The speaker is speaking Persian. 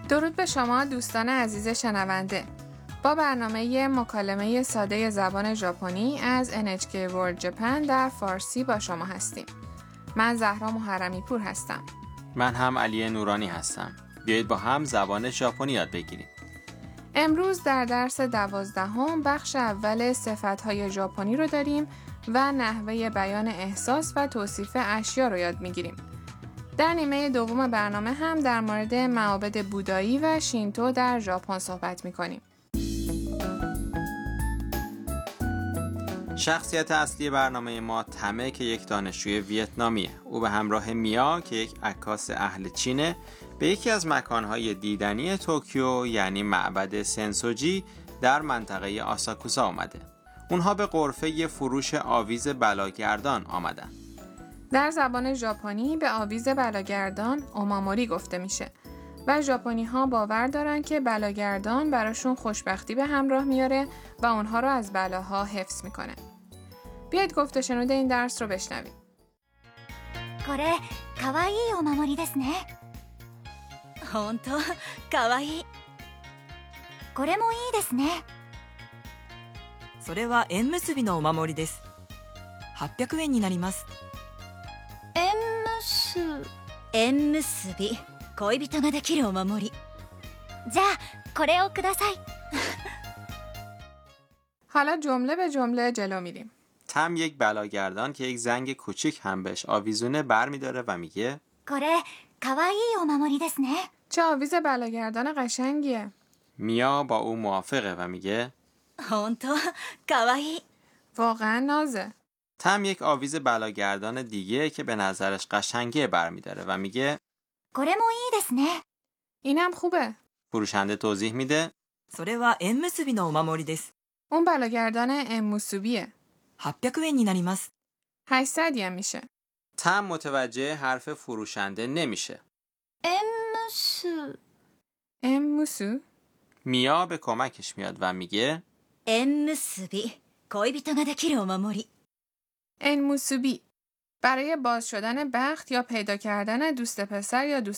درود به شما دوستان عزیز شنونده. با برنامه مکالمه ساده زبان ژاپنی از NHK World Japan در فارسی با شما هستیم. من زهرا محرمی پور هستم. من هم علی نورانی هستم. بیایید با هم زبان ژاپنی یاد بگیریم. امروز در درس 12 بخش اول صفت‌های ژاپنی رو داریم و نحوه بیان احساس و توصیف اشیا رو یاد می‌گیریم. در نیمه دوم برنامه هم در مورد معابد بودایی و شینتو در ژاپن صحبت می‌کنیم. شخصیت اصلی برنامه ما تمه که یک دانشجوی ویتنامیه. او به همراه میا که یک عکاس اهل چینه به یکی از مکانهای دیدنی توکیو یعنی معبد سنسوجی در منطقه آساکوسا آمده. اونها به غرفه فروش آویز بلاگردان آمدن. در زبان ژاپنی به آویز بلاگردان اوماموری گفته میشه و ژاپنی‌ها باور دارن که بلاگردان براشون خوشبختی به همراه میاره و اونها رو از بلاها حفظ میکنه. بیایید گفت و شنود این درس رو بشنویم. これかわいいお守りですね。本当かわいい。これもいいですね。 それは縁結びのお守りです。800円になります。 縁結び、恋人ができるお守り。じゃあこれをください。 حالا جمله به جمله جلو میریم. تم یک بلاگردان که یک زنگ کوچیک هم بهش آویزونه برمیداره و میگه これかわいいお守りですね。 چه آویز بلاگردان قشنگیه. میا با او موافقه و میگه 本当かわいい。 واقعا نازه. تم یک آویز بلاگردان دیگه که به نظرش قشنگه برمیداره و میگه これもいいですね。 اینم خوبه. فروشنده توضیح میده それは縁結びのお守りです。 اون بلاگردان اموسوبیه. 800円になります。 800 یم میشه. تم متوجه حرف فروشنده نمیشه. اموسو. میا به کمکش میاد و میگه 縁結び、恋人ができるお守り。 اموسوبی برای باز شدن بخت یا پیدا کردن دوست پسر یا دوست